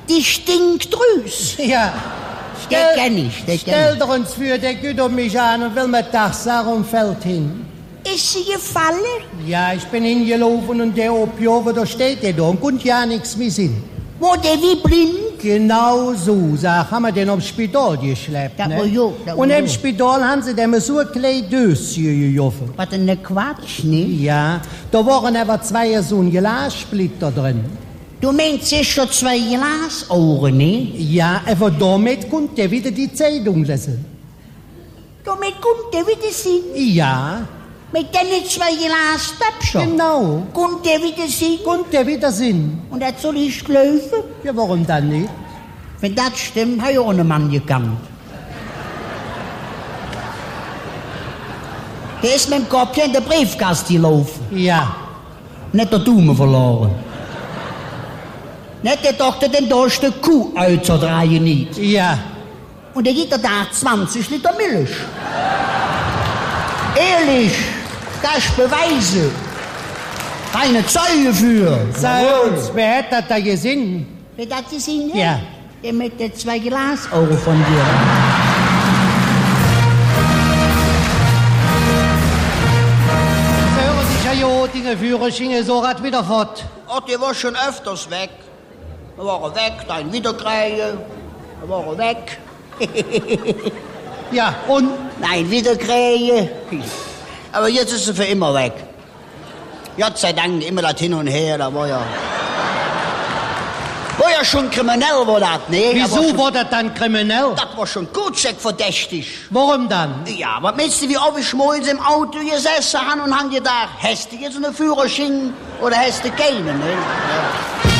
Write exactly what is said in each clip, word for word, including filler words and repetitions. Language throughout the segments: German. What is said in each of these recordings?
Die Stinkdrüs. Ja. Der kenn ich, der Stell kenn doch uns für, der Güter mich an und will mir das sagen und fällt hin. ich. Ist sie gefallen? Ja, ich bin hingelaufen und der Opiover, da steht der da und konnte ja nichts mehr sehen. Wo der wie blind? Genau so, sag, haben wir den aufs Spital geschleppt, Da ne? wo jo, da wo Und im jo. Spital haben sie dem so ein kleines Döschen gejoffen. Was denn ne Quatsch, ne? Ja, da waren aber zwei so ein Glassplitter drin. Du meinst, es schon zwei Glasohren, ne? Ja, aber damit konnte er wieder die Zeitung lesen. Damit kommt der wieder sehen. Ja, Mit den zwei Glastöpfchen. genau. Kommt der wieder sehen. Konnte er wieder sehen. Und das soll ich glauben? Ja, warum dann nicht? Wenn das stimmt, habe ich auch einen Mann gekannt. Der ist mit dem Kopf in der Briefkasten gelaufen. Ja. Nicht der Daumen verloren. Nicht der Doktor den durch die Kuh auszudrehen nicht. Ja. Und er gibt da zwanzig Liter Milch. Ehrlich, das Beweise. Keine Zeuge für. Sag uns, wer hat das da gesehen? Wer das gesehen hat? Ja. Der mit den zwei Glasohren von dir. Sie hören sich ja hier, die Führerschein, so rat wieder fort. Oh, der war schon öfters weg. Da war er weg, dann wieder kriegen. Da war er weg. Ja, und? Nein, wieder kriegen. Aber jetzt ist er für immer weg. Gott sei Dank, immer das hin und her, da war ja... War ja schon kriminell, war das, ne? Wieso war das dann kriminell? Das war schon gut verdächtig. Warum dann? Ja, aber meinst du, wie oft ich morgens im Auto gesessen habe und haben gedacht, hast du jetzt einen Führerschein oder hast du keinen, ne? Ja.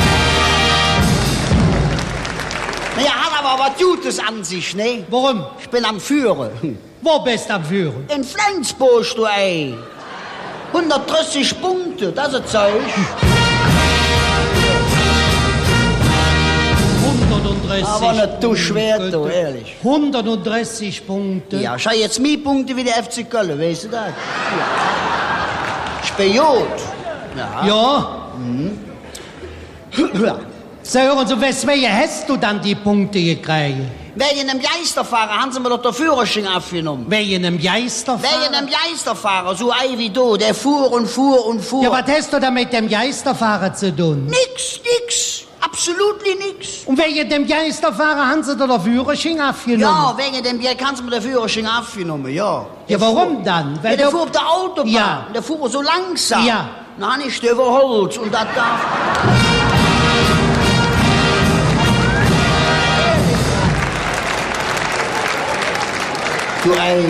Naja, hat aber was Gutes an sich, ne? Warum? Ich bin am Führen. Wo bist du am Führen? In Flensburg, du ey. hundertdreißig Punkte, das ist Zeug. hundertdreißig Aber nicht zu schwer, Punkte. du, ehrlich. hundertdreißig Punkte. Ja, schau jetzt mehr Punkte wie der F C Köln, weißt du das? Ja. Spiot. Ja. Ja. Ja. So, hören Sie, weswegen hast du dann die Punkte gekriegt? Wegen einem Geisterfahrer haben sie mir doch den Führerschein abgenommen. Wegen einem Geisterfahrer? Wegen einem Geisterfahrer, so ein wie du, der fuhr und fuhr und fuhr. Ja, was hast du da mit dem Geisterfahrer zu tun? Nix, nix. Absolut nix. Und wegen dem Geisterfahrer haben sie dir den Führerschein abgenommen? Ja, wegen dem Geld kannst du mir den Führerschein abgenommen, ja. Ja, warum dann? Ja, Weil der du- fuhr auf der Autobahn. Ja. Der fuhr so langsam. Ja. Na, nicht überholt. Und das darf... Du ey.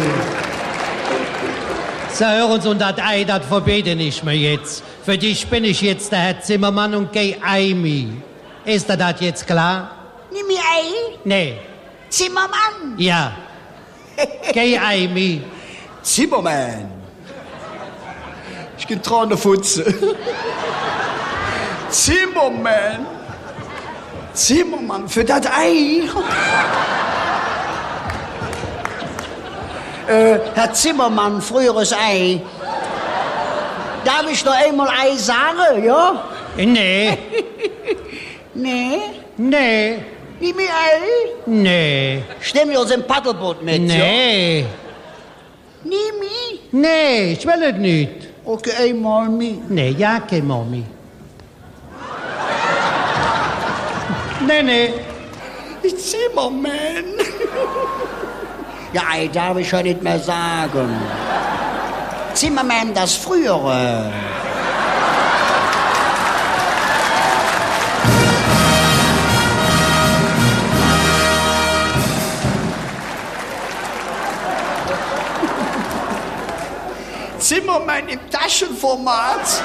So, hören Sie, und das Ei, das verbete ich mir jetzt. Für dich bin ich jetzt der Herr Zimmermann und geh Eimi. Ist dir das jetzt klar? Nimm mir ein. Nee. Zimmermann. Ja. Geh Eimi. Zimmermann. Ich bin dran der Futze. Zimmermann. Zimmermann, für das Ei. äh, Herr Zimmermann, früheres Ei. Darf ich noch einmal Ei sagen, ja? Nee. Nee. Nee. Nimm mir Ei. Nee. Stimm mir aus dem Paddelboot mit, ja? Nee. Nimm mich. Nee, ich will es nicht. Okay, einmal mich. Nee, ja, kein Mami. Nee, nee. Zimmermann. Ja, Ei darf ich ja nicht mehr sagen. Zimmermann, das Frühere. Zimmermann im Taschenformat.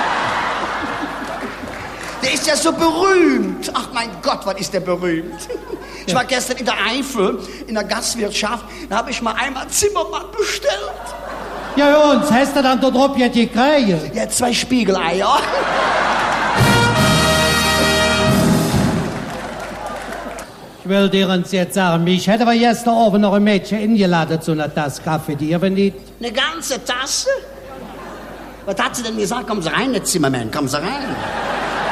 Der ist ja so berühmt. Ach mein Gott, was ist der berühmt? Ich war gestern in der Eifel, in der Gastwirtschaft, da habe ich mal einmal Zimmermann bestellt. Ja, und hast du dann da drauf jetzt gekriegt? Ja, zwei Spiegeleier. Ich will dir uns jetzt sagen, mich hätte aber gestern Abend noch ein Mädchen eingeladen zu einer Tasse Kaffee, die aber nicht. Eine ganze Tasse? Was hat sie denn gesagt? Kommen Sie rein, Zimmermann, kommen Sie rein.